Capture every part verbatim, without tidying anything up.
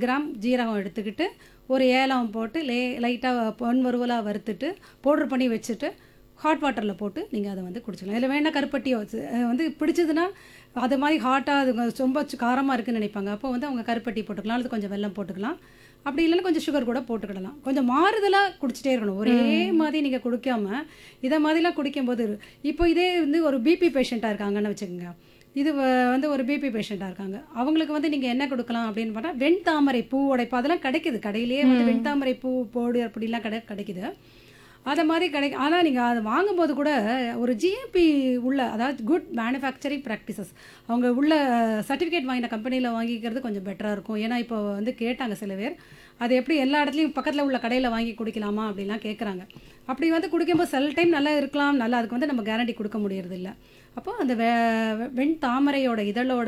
Gram ஜீரகம் எடுத்துக்கிட்டு ஒரு ஏலம் போட்டு லே லைட்டாக பொன் வறுவலாக வறுத்துட்டு பவுட்ரு பண்ணி வச்சுட்டு ஹாட் வாட்டரில் போட்டு நீங்கள் அதை வந்து குடிச்சிக்கலாம். இதில் வேணால் கருப்பட்டியோ வந்து பிடிச்சதுன்னா அது மாதிரி ஹாட்டாக அது ரொம்ப காரமாக இருக்குதுன்னு நினைப்பாங்க. அப்போ வந்து அவங்க கருப்பட்டி போட்டுக்கலாம், அல்லது கொஞ்சம் வெல்லம் போட்டுக்கலாம். அப்படி இல்லைன்னா கொஞ்சம் சுகர் கூட போட்டுக்கிடலாம். கொஞ்சம் மாறுதலாக குடிச்சிட்டே இருக்கணும். ஒரே மாதிரி நீங்கள் குடிக்காம இதை மாதிரிலாம் குடிக்கும்போது இப்போ இதே வந்து ஒரு பிபி பேஷண்ட்டாக இருக்காங்கன்னு வச்சுக்கோங்க. இது வந்து ஒரு பிபி பேஷண்ட்டாக இருக்காங்க. அவங்களுக்கு வந்து நீங்கள் என்ன கொடுக்கலாம் அப்படின்னு பார்த்தா வெண்தாமரை பூ உடைப்பு அதெல்லாம் கிடைக்குது. கடையிலேயே வந்து வெண்தாமரை பூ போடு அப்படிலாம் கடை கிடைக்குது அதை மாதிரி கிடைக்கும். ஆனால் நீங்கள் அதை வாங்கும்போது கூட ஒரு ஜிஎம்பி உள்ள, அதாவது குட் மேனுஃபேக்சரிங் ப்ராக்டிசஸ் அவங்க உள்ள சர்டிஃபிகேட் வாங்கின கம்பெனியில் வாங்கிக்கிறது கொஞ்சம் பெட்டராக இருக்கும். ஏன்னா இப்போ வந்து கேட்டாங்க சில பேர், அது எப்படி எல்லா இடத்துலையும் பக்கத்தில் உள்ள கடையில் வாங்கி குடிக்கலாமா அப்படிலாம் கேட்குறாங்க. அப்படி வந்து குடிக்கும்போது சில டைம் நல்லா இருக்கலாம், நல்லா அதுக்கு வந்து நம்ம கேரண்டி கொடுக்க முடியறதில்ல. அப்போது அந்த வெ வெண் தாமரையோட இதழோட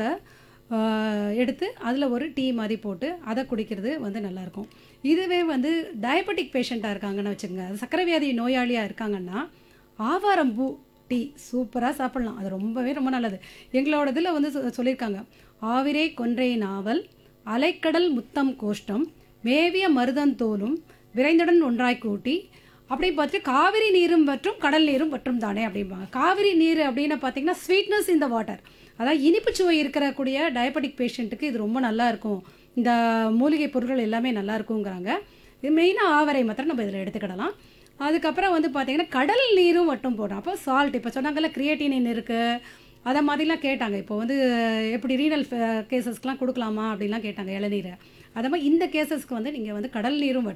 எடுத்து அதில் ஒரு டீ மாதிரி போட்டு அதை குடிக்கிறது வந்து நல்லாயிருக்கும். இதுவே வந்து டயபெட்டிக் பேஷண்ட்டாக இருக்காங்கன்னு வச்சுக்கோங்க, அது சர்க்கரை வியாதி நோயாளியாக இருக்காங்கன்னா ஆவாரம்பூ டீ சூப்பராக சாப்பிட்லாம். அது ரொம்பவே ரொம்ப நல்லது. எங்களோட இதில் வந்து சொல்லியிருக்காங்க, ஆவிரே கொன்றை நாவல் அலைக்கடல் முத்தம் கோஷ்டம் மேவிய மருதந்தோலும் விரைந்துடன் ஒன்றாய் கூட்டி அப்படி பார்த்துட்டு காவிரி நீரும் மற்றும் கடல் நீரும் மற்றும் தானே அப்படிம்பாங்க. காவிரி நீர் அப்படின்னு பார்த்தீங்கன்னா ஸ்வீட்னஸ் இந்த வாட்டர், அதாவது இனிப்பு சுவை இருக்கக்கூடிய டயபெட்டிக் பேஷண்ட்டுக்கு இது ரொம்ப நல்லா இருக்கும். இந்த மூலிகை பொருட்கள் எல்லாமே நல்லா இருக்குங்கிறாங்க. இது மெயினாக ஆவரை மாத்திரம் நம்ம இதில் எடுத்துக்கிடலாம். அதுக்கப்புறம் வந்து பார்த்திங்கன்னா கடல் நீரும் மட்டும் போடுறோம். அப்போ சால்ட் இப்போ சொன்னாங்கல்ல கிரியேட்டினின் இருக்குது, அதை மாதிரிலாம் கேட்டாங்க. இப்போ வந்து எப்படி ரீனல் கேசஸ்க்கெலாம் கொடுக்கலாமா அப்படின்லாம் கேட்டாங்க இளநீரை. அதே மாதிரி இந்த கேசஸ்க்கு வந்து நீங்கள் வந்து கடல் நீரும்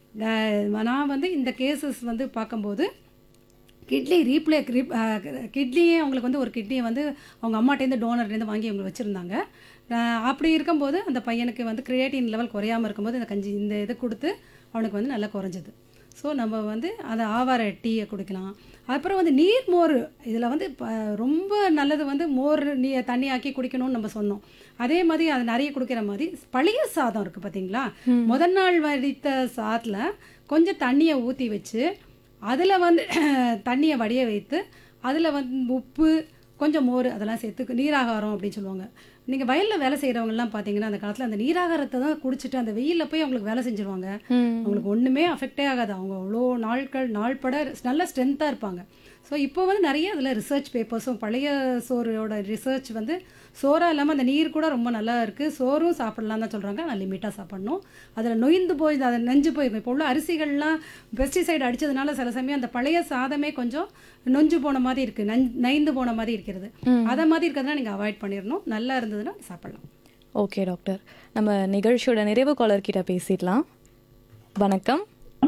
நான் வந்து இந்த கேசஸ் வந்து பார்க்கும்போது கிட்னி ரீப்ளே ரீப் கிட்னியே அவங்களுக்கு வந்து ஒரு கிட்னியை வந்து அவங்க அம்மாட்டேருந்து டோனர்லேருந்து வாங்கி அவங்க வச்சுருந்தாங்க. அப்படி இருக்கும்போது அந்த பையனுக்கு வந்து கிரியேட்டின் லெவல் குறையாமல் இருக்கும்போது இந்த கஞ்சி இந்த இதை கொடுத்து அவனுக்கு வந்து நல்லா குறைஞ்சது. ஸோ நம்ம வந்து அதை ஆவார டீயை குடிக்கலாம். அப்புறம் வந்து நீர் மோர் இதில் வந்து இப்போ ரொம்ப நல்லது வந்து மோர் நீ தண்ணி ஆக்கி குடிக்கணும்னு நம்ம சொன்னோம். அதே மாதிரி அது நிறைய குடிக்கிற மாதிரி பழைய சாதம் இருக்குது பார்த்தீங்களா, முதல் நாள் வடித்த சாதத்தில் கொஞ்சம் தண்ணியை ஊற்றி வச்சு அதில் வந்து தண்ணியை வடிய வைத்து அதில் வந்து உப்பு கொஞ்சம் மோர் அதெல்லாம் சேர்த்து நீராகாரம் அப்படின்னு சொல்லுவாங்க. நீங்கள் வயலில் வேலை செய்கிறவங்கலாம் பார்த்தீங்கன்னா அந்த காலத்தில் அந்த நீராகாரத்தை தான் குடிச்சிட்டு அந்த வெயிலில் போய் அவங்களுக்கு வேலை செஞ்சுருவாங்க. அவங்களுக்கு ஒன்றுமே அஃபெக்டே ஆகாது. அவங்க அவ்வளோ நாட்கள் நாள்பட நல்ல ஸ்ட்ரென்த்தாக இருப்பாங்க. ஸோ இப்போ வந்து நிறைய அதில் ரிசர்ச் பேப்பர்ஸும் பழைய சோறோட ரிசர்ச் வந்து சோறாக இல்லாமல் அந்த நீர் கூட ரொம்ப நல்லா இருக்குது, சோறும் சாப்பிட்லாம் தான் சொல்கிறாங்க. நான் லிமிட்டாக சாப்பிட்ணும். அதில் நொய்ந்து போய் அதை நெஞ்சு போயிருக்கும். இப்போ உள்ள அரிசிகள்லாம் பெஸ்டிசைடு அடித்ததுனால சில சமயம் அந்த பழைய சாதமே கொஞ்சம் நொஞ்சு போன மாதிரி இருக்குது, நஞ் நைந்து போன மாதிரி இருக்கிறது. அதை மாதிரி இருக்கிறதுனா நீங்கள் அவாய்ட் பண்ணிடணும். நல்லா இருந்ததுன்னா சாப்பிட்லாம். ஓகே டாக்டர், நம்ம நிகழ்ச்சியோட நிறைவு காலர்கிட்ட பேசிடலாம். வணக்கம்.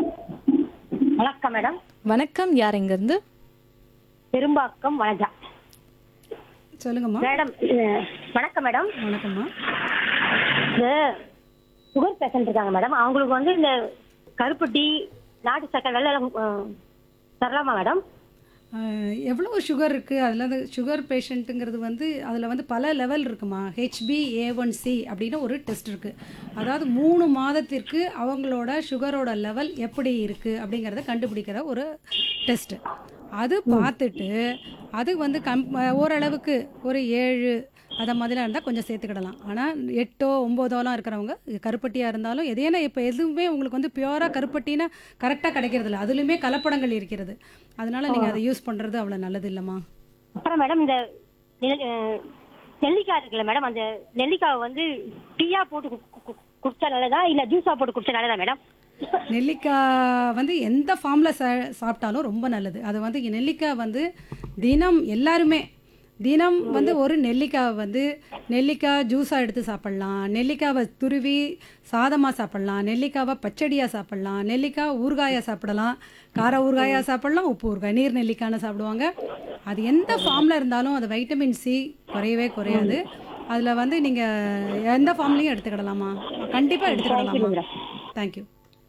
வணக்கம் மேடம். வணக்கம், யார் எங்கேருந்து? பெரும்பாக்கம் வனஜா. சொல்லுங்கம்மா. மேடம் வணக்கம் மேடம். வணக்கம்மா. இந்த சுகர் பேஷண்ட் இருக்காங்க மேடம், அவங்களுக்கு வந்து இந்த கருப்பு டீ நாட்டு சக்கரை எல்லாம் தரலாமா மேடம்? எவ்வளோ சுகர் இருக்குது அதில் வந்து சுகர் பேஷண்ட்டுங்கிறது வந்து அதில் வந்து பல லெவல் இருக்குமா. ஹெச்பி ஏ ஒன் சி அப்படின்னு ஒரு டெஸ்ட் இருக்குது. அதாவது மூணு மாதத்திற்கு அவங்களோட சுகரோட லெவல் எப்படி இருக்குது அப்படிங்கிறத கண்டுபிடிக்கிற ஒரு டெஸ்ட்டு. அது பார்த்துட்டு அது வந்து கம் ஓரளவுக்கு ஒரு ஏழு அதை மாதிரிலாம் இருந்தால் கொஞ்சம் சேர்த்துக்கிடலாம். ஆனால் எட்டோ ஒம்போதோலாம் இருக்கிறவங்க கருப்பட்டியாக இருந்தாலும் எதேனா இப்போ எதுவுமே உங்களுக்கு வந்து பியூராக கருப்பட்டினா கரெக்டாக கிடைக்கிறது இல்லை, அதுலேயுமே கலப்படங்கள் இருக்கிறது. அதனால நீங்கள் அதை யூஸ் பண்ணுறது அவ்வளோ நல்லது இல்லைம்மா. அப்புறம் மேடம் இந்த நெல்லிக்காய் இருக்குல்ல மேடம், அந்த நெல்லிக்காய் வந்து டீயா போட்டு குடிச்சா நல்லதா இல்லை ஜூஸாக போட்டு குடிச்சா நல்லதா மேடம்? நெல்லிக்காய் வந்து எந்த ஃபார்மில் சா சாப்பிட்டாலும் ரொம்ப நல்லது. அது வந்து நெல்லிக்காய் வந்து தினம் எல்லாருமே தினம் வந்து ஒரு நெல்லிக்காவை வந்து நெல்லிக்காய் ஜூஸாக எடுத்து சாப்பிட்லாம், நெல்லிக்காவை துருவி சாதமாக சாப்பிட்லாம், நெல்லிக்காவை பச்சடியாக சாப்பிட்லாம், நெல்லிக்காய் ஊறுகாயாக சாப்பிடலாம், கார ஊறுகாயாக சாப்பிட்லாம், உப்பு ஊறுகாய் நீர் நெல்லிக்காய்னு சாப்பிடுவாங்க. அது எந்த ஃபார்மில் இருந்தாலும் அது வைட்டமின் சி குறையவே குறையாது. அதில் வந்து நீங்கள் எந்த ஃபார்ம்லேயும் எடுத்துக்கிடலாமா, கண்டிப்பாக எடுத்துக்கிடலாமா. தேங்க்யூ.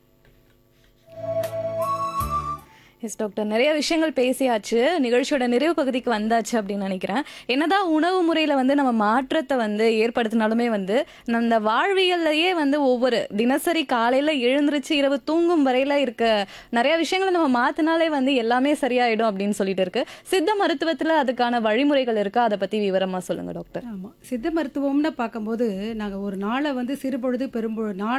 எஸ் டாக்டர், நிறைய விஷயங்கள் பேசியாச்சு. நிகழ்ச்சியோட நிறைவு பகுதிக்கு வந்தாச்சு அப்படின்னு நினைக்கிறேன். என்னதான் உணவு முறையில் வந்து நம்ம மாற்றத்தை வந்து ஏற்படுத்தினாலுமே வந்து அந்த வாழ்வியல்லையே வந்து ஒவ்வொரு தினசரி காலையில் எழுந்திருச்சு இரவு தூங்கும் வரையில் இருக்க நிறைய விஷயங்களை நம்ம மாற்றினாலே வந்து எல்லாமே சரியாயிடும் அப்படின்னு சொல்லிட்டு இருக்கு. சித்த மருத்துவத்தில் அதுக்கான வழிமுறைகள் இருக்கா, அதை பற்றி விவரமாக சொல்லுங்கள் டாக்டர். ஆமாம், சித்த மருத்துவம்னு பார்க்கும்போது நாங்கள் ஒரு நாளை வந்து சிறுபொழுது பெரும்பொழுது நாள்